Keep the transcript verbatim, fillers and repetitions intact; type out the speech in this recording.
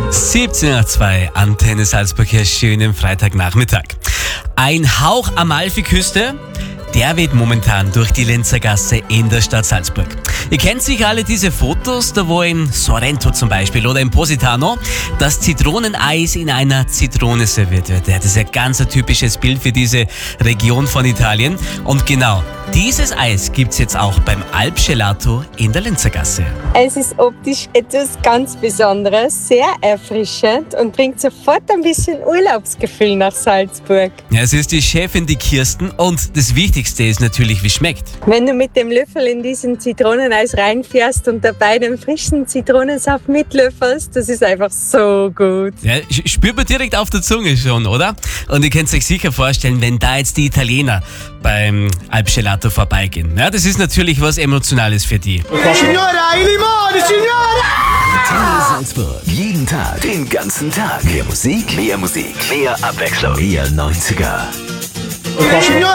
siebzehn Uhr zwei, Antenne Salzburg, hier schönen Freitagnachmittag. Ein Hauch Amalfiküste, der weht momentan durch die Linzer Gasse in der Stadt Salzburg. Ihr kennt sicher alle diese Fotos, da wo in Sorrento zum Beispiel oder in Positano das Zitroneneis in einer Zitrone serviert wird. Ja, das ist ein ganz ein typisches Bild für diese Region von Italien. Und genau dieses Eis gibt's jetzt auch beim Alpgelato in der Linzer Gasse. Es ist optisch etwas ganz Besonderes, sehr erfrischend und bringt sofort ein bisschen Urlaubsgefühl nach Salzburg. Ja, es ist die Chefin, die Kirsten, und das Wichtigste ist natürlich, wie es schmeckt. Wenn du mit dem Löffel in diesen Zitroneneis reinfährst und dabei den frischen Zitronensaft mitlöffelst, das ist einfach so gut. Ja, spürt man direkt auf der Zunge schon, oder? Und ihr könnt euch sicher vorstellen, wenn da jetzt die Italiener beim Alpgelato vorbeigehen. Ja, das ist natürlich was Emotionales für die. Signora, i limoni, Signora! Antenne Salzburg. Jeden Tag, den ganzen Tag. Mehr Musik, mehr Musik, mehr Abwechslung. Mehr neunziger. Signora!